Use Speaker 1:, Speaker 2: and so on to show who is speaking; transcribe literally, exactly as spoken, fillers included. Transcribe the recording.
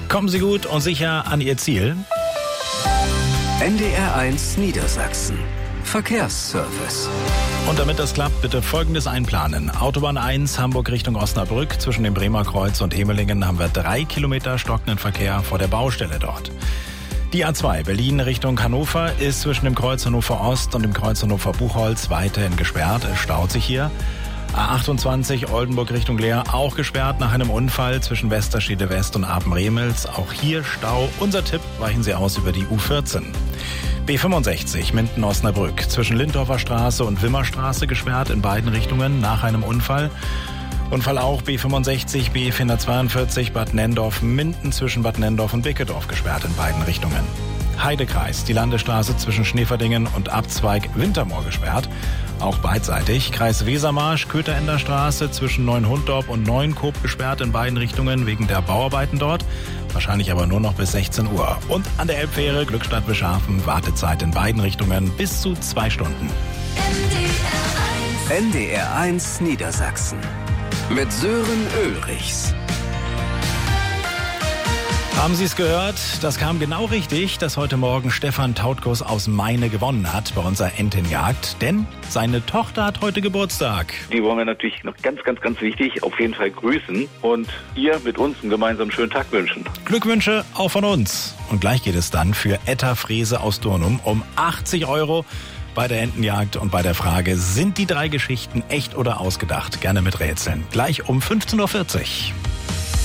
Speaker 1: Kommen Sie gut und sicher an Ihr Ziel.
Speaker 2: N D R eins Niedersachsen. Verkehrsservice.
Speaker 1: Und damit das klappt, bitte Folgendes einplanen. Autobahn eins, Hamburg Richtung Osnabrück. Zwischen dem Bremer Kreuz und Emelingen haben wir drei Kilometer stockenden Verkehr vor der Baustelle dort. Die A zwei, Berlin Richtung Hannover, ist zwischen dem Kreuz Hannover Ost und dem Kreuz Hannover Buchholz weiterhin gesperrt. Es staut sich hier. A achtundzwanzig, Oldenburg Richtung Leer, auch gesperrt nach einem Unfall zwischen Westerstede West und Apen-Remels. Auch hier Stau. Unser Tipp, weichen Sie aus über die U vierzehn. B fünfundsechzig, Minden-Osnabrück, zwischen Lindorfer Straße und Wimmerstraße gesperrt in beiden Richtungen nach einem Unfall. Unfall auch B fünfundsechzig, B vierhundertzweiundvierzig, Bad Nendorf, Minden zwischen Bad Nendorf und Bickedorf gesperrt in beiden Richtungen. Heidekreis, die Landesstraße zwischen Schneeverdingen und Abzweig Wintermoor gesperrt, auch beidseitig. Kreis Wesermarsch, Köterender Straße zwischen Neunhunddorp und Neuenkoop gesperrt in beiden Richtungen wegen der Bauarbeiten dort, wahrscheinlich aber nur noch bis sechzehn Uhr. Und an der Elbfähre Glückstadt-Beschafen, Wartezeit in beiden Richtungen bis zu zwei Stunden.
Speaker 2: N D R eins Niedersachsen mit Sören Ulrichs.
Speaker 1: Haben Sie es gehört? Das kam genau richtig, dass heute Morgen Stefan Tautkus aus Meine gewonnen hat bei unserer Entenjagd. Denn seine Tochter hat heute Geburtstag.
Speaker 3: Die wollen wir natürlich noch ganz, ganz, ganz wichtig auf jeden Fall grüßen und ihr mit uns einen gemeinsamen schönen Tag wünschen.
Speaker 1: Glückwünsche auch von uns. Und gleich geht es dann für Etta Frese aus Durnum um achtzig Euro bei der Entenjagd und bei der Frage, sind die drei Geschichten echt oder ausgedacht? Gerne mit Rätseln. Gleich um fünfzehn Uhr vierzig.